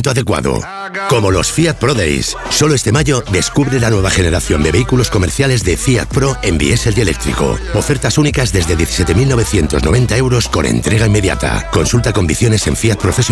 momento adecuado. Como los Fiat Pro Days. Solo este mayo descubre la nueva generación de vehículos comerciales de Fiat Pro en diésel y eléctrico. Ofertas únicas desde 17.990 € con entrega inmediata. Consulta condiciones en Fiat Profesional.